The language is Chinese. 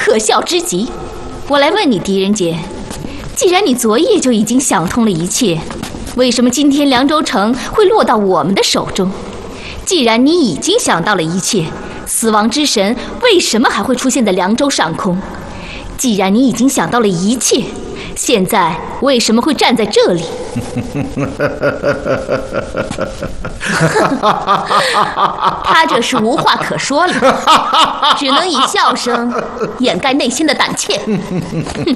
可笑之极。我来问你，狄仁杰，既然你昨夜就已经想通了一切，为什么今天凉州城会落到我们的手中？既然你已经想到了一切，死亡之神为什么还会出现在凉州上空？既然你已经想到了一切，现在为什么会站在这里？他这是无话可说了，只能以笑声掩盖内心的胆怯。